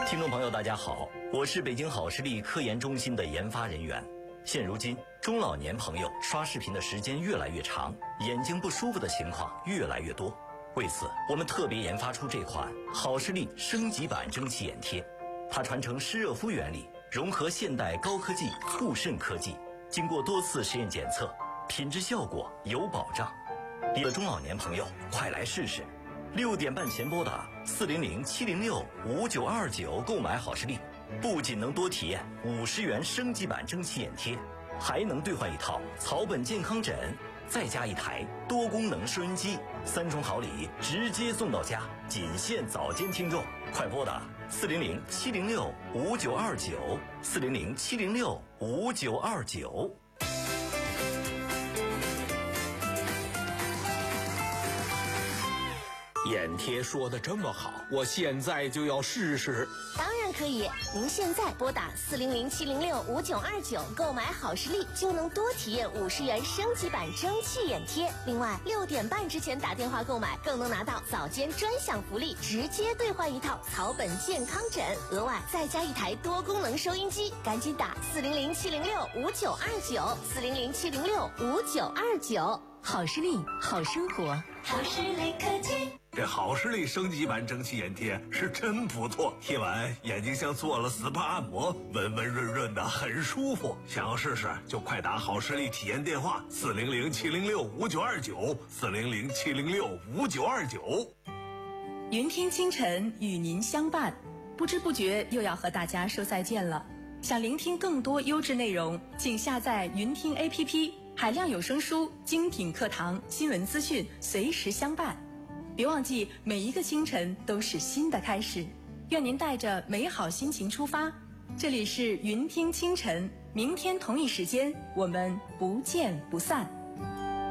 听众朋友大家好，我是北京好视力科研中心的研发人员。现如今中老年朋友刷视频的时间越来越长，眼睛不舒服的情况越来越多。为此我们特别研发出这款好视力升级版蒸汽眼贴，它传承湿热敷原理，融合现代高科技护肾科技，经过多次实验检测，品质效果有保障。中老年朋友快来试试！6点半前拨打400-706-5929购买好视力，不仅能多体验50元升级版蒸汽眼贴，还能兑换一套草本健康枕，再加一台多功能收音机，3重好礼直接送到家，仅限早间听众，快拨打400-706-5929，400-706-5929。 眼贴说的这么好，我现在就要试试。 当然可以，您现在拨打400-706-5929购买好视力，就能多体验50元升级版蒸汽眼贴。另外，6点半之前打电话购买，更能拿到早间专享福利，直接兑换一套草本健康枕，额外再加一台多功能收音机。赶紧打400-706-5929，400-706-5929。 好视力，好生活， 好视力科技。 这好视力升级版蒸汽眼贴是真不错，贴完眼睛像做了 SPA 按摩，温温润润的，很舒服。想要试试就快打好视力体验电话400-706-5929，400-706-5929。 云听清晨与您相伴，不知不觉又要和大家说再见了。想聆听更多优质内容，请下载云听 APP， 海量有声书、精品课堂、新闻资讯随时相伴。别忘记，每一个清晨都是新的开始。愿您带着美好心情出发。这里是云听清晨，明天同一时间我们不见不散。